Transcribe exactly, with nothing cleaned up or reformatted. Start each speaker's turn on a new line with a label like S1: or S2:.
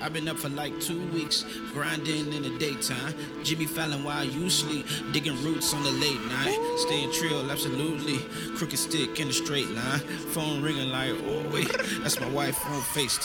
S1: I've been up for like two weeks, grinding in the daytime. Jimmy Fallon while you sleep, digging roots on the late night. Staying trill, absolutely. Crooked stick in a straight line. Phone ringing like, oh wait, that's my wife on FaceTime.